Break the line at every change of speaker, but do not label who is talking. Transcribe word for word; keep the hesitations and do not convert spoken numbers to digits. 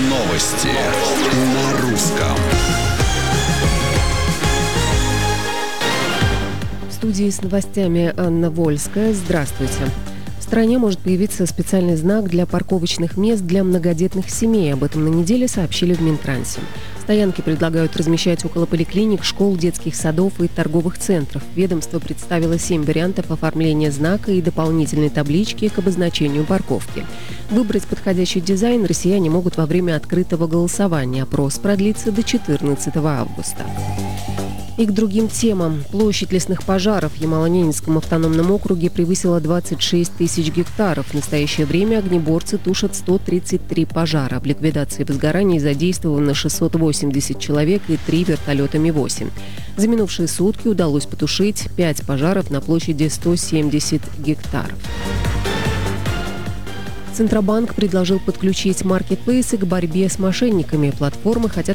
Новости на русском.
В студии с новостями Анна Вольская. Здравствуйте. В стране может появиться специальный знак для парковочных мест для многодетных семей. Об этом на неделе сообщили в Минтрансе. Стоянки предлагают размещать около поликлиник, школ, детских садов и торговых центров. Ведомство представило семь вариантов оформления знака и дополнительной таблички к обозначению парковки. Выбрать подходящий дизайн россияне могут во время открытого голосования. Опрос продлится до четырнадцатого августа. И к другим темам. Площадь лесных пожаров в Ямало-Ненецком автономном округе превысила двадцать шесть тысяч гектаров. В настоящее время огнеборцы тушат сто тридцать три пожара. В ликвидации возгораний задействовано шестьсот восемьдесят человек и три вертолета Ми восемь. За минувшие сутки удалось потушить пять пожаров на площади сто семьдесят гектаров. Центробанк предложил подключить маркетплейсы к борьбе с мошенниками. Платформы хотят